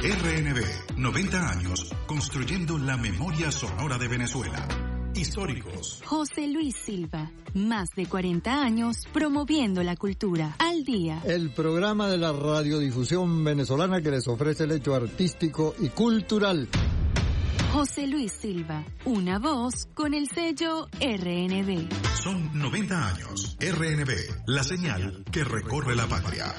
RNB, 90 años construyendo la memoria sonora de Venezuela. Históricos. José Luis Silva, más de 40 años promoviendo la cultura. Al día. El programa de la radiodifusión venezolana que les ofrece el hecho artístico y cultural. José Luis Silva, una voz con el sello RNB. Son 90 años. RNB, la señal que recorre la patria.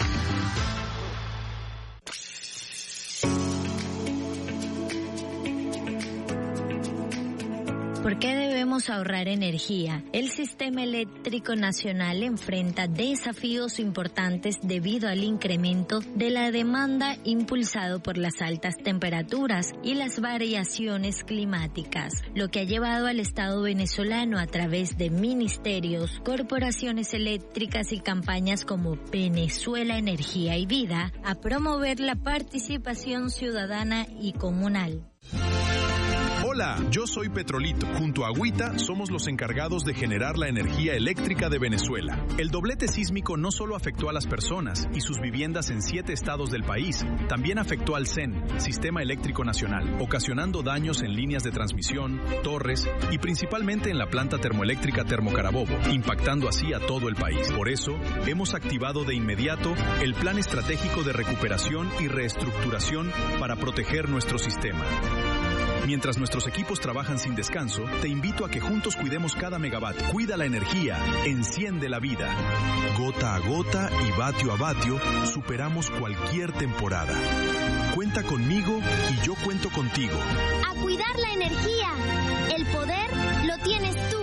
¿Por qué debemos ahorrar energía? El sistema eléctrico nacional enfrenta desafíos importantes debido al incremento de la demanda impulsado por las altas temperaturas y las variaciones climáticas, lo que ha llevado al Estado venezolano a través de ministerios, corporaciones eléctricas y campañas como Venezuela Energía y Vida a promover la participación ciudadana y comunal. Hola, yo soy Petrolito. Junto a Agüita somos los encargados de generar la energía eléctrica de Venezuela. El doblete sísmico no solo afectó a las personas y sus viviendas en 7 estados del país, también afectó al CEN, Sistema Eléctrico Nacional, ocasionando daños en líneas de transmisión, torres y principalmente en la planta termoeléctrica Termocarabobo, impactando así a todo el país. Por eso, hemos activado de inmediato el Plan Estratégico de Recuperación y Reestructuración para proteger nuestro sistema. Mientras nuestros equipos trabajan sin descanso, te invito a que juntos cuidemos cada megavatio. Cuida la energía, enciende la vida. Gota a gota y vatio a vatio, superamos cualquier temporada. Cuenta conmigo y yo cuento contigo. A cuidar la energía. El poder lo tienes tú.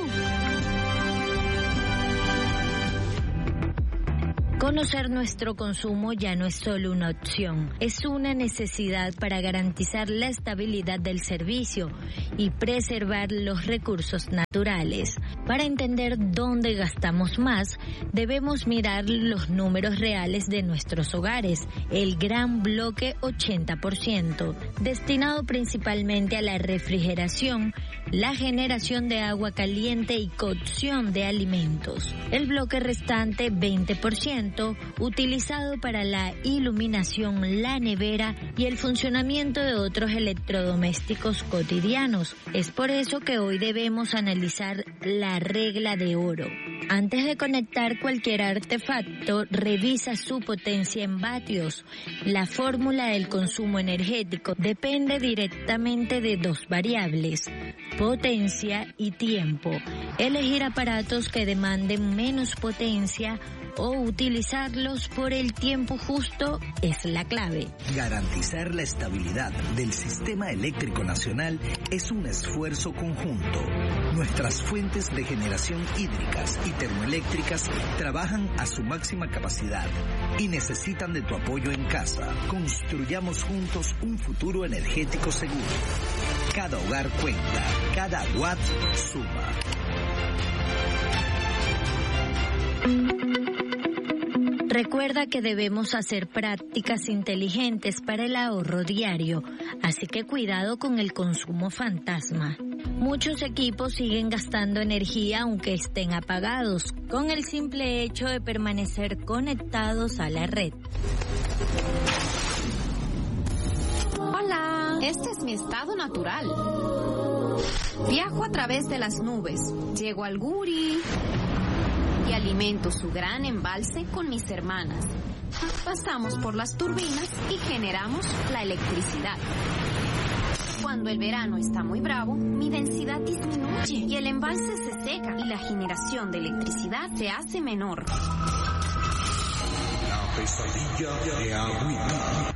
Conocer nuestro consumo ya no es solo una opción, es una necesidad para garantizar la estabilidad del servicio y preservar los recursos naturales. Para entender dónde gastamos más, debemos mirar los números reales de nuestros hogares, el gran bloque 80%, destinado principalmente a la refrigeración, la generación de agua caliente y cocción de alimentos. El bloque restante 20%, utilizado para la iluminación, la nevera y el funcionamiento de otros electrodomésticos cotidianos. Es por eso que hoy debemos analizar la regla de oro. Antes de conectar cualquier artefacto, revisa su potencia en vatios. La fórmula del consumo energético depende directamente de 2 variables: potencia y tiempo. Elegir aparatos que demanden menos potencia o utilizarlos por el tiempo justo es la clave. Garantizar la estabilidad del sistema eléctrico nacional es un esfuerzo conjunto. Nuestras fuentes de generación hídricas y termoeléctricas trabajan a su máxima capacidad y necesitan de tu apoyo en casa. Construyamos juntos un futuro energético seguro. Cada hogar cuenta, cada watt suma. Recuerda que debemos hacer prácticas inteligentes para el ahorro diario, así que cuidado con el consumo fantasma. Muchos equipos siguen gastando energía aunque estén apagados, con el simple hecho de permanecer conectados a la red. Hola, este es mi estado natural. Viajo a través de las nubes, llego al Guri y alimento su gran embalse con mis hermanas. Pasamos por las turbinas y generamos la electricidad. Cuando el verano está muy bravo, mi densidad disminuye y el embalse se seca y la generación de electricidad se hace menor. La pesadilla de Agüita.